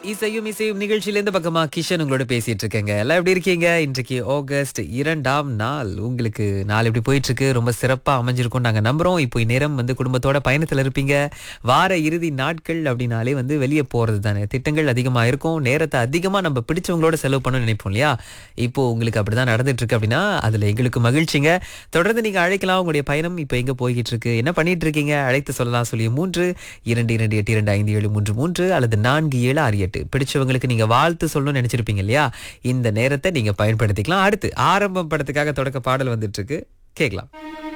இசையும் இசையும் நிகழ்ச்சியில இந்த பக்கமா கிஷன் உங்களோட பேசிட்டு இருக்கேங்க. எல்லாம் எப்படி இருக்கீங்க? இன்றைக்கு ஆகஸ்ட் 2ஆம் நாள். உங்களுக்கு நாள் எப்படி போயிட்டு இருக்கு? ரொம்ப சிறப்பா அமைஞ்சிருக்கும் நாங்க நம்புறோம். இப்போ இந்நேரம் குடும்பத்தோட பயணத்துல இருப்பீங்க. வார இறுதி நாட்கள் அப்படின்னாலே வெளியே போறது தானே. திட்டங்கள் அதிகமா இருக்கும். நேரத்தை அதிகமா நம்ம பிடிச்சவங்களோட செலவு பண்ணணும்னு நினைப்போம் இல்லையா? இப்போ உங்களுக்கு அப்படிதான் நடந்துட்டு இருக்கு அப்படின்னா அதுல எங்களுக்கு மகிழ்ச்சிங்க. தொடர்ந்து நீங்க அழைக்கலாம். உங்களுடைய பயணம் இப்போ எங்க போய்கிட்டு இருக்கு? என்ன பண்ணிட்டு இருக்கீங்க? அழைத்து சொல்லலாம். சொல்லி 3 22825733 அல்லது 4768. பிடிச்சவங்களுக்கு நீங்க வாழ்த்து சொல்லணும்னு நினைச்சிருப்பீங்க இல்லையா? இந்த நேரத்தை நீங்க பயன்படுத்திக்கலாம். அடுத்து ஆரம்பம் படத்துக்காக தொடக்க பாடல் வந்துட்டு இருக்கு. கேக்கலாம்.